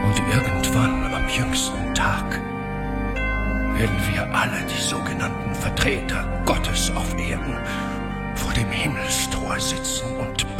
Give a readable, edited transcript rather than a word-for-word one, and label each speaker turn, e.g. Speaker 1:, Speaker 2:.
Speaker 1: Und irgendwann am jüngsten Tag werden wir alle, die sogenannten Vertreter Gottes auf Erden, vor dem Himmelstor sitzen und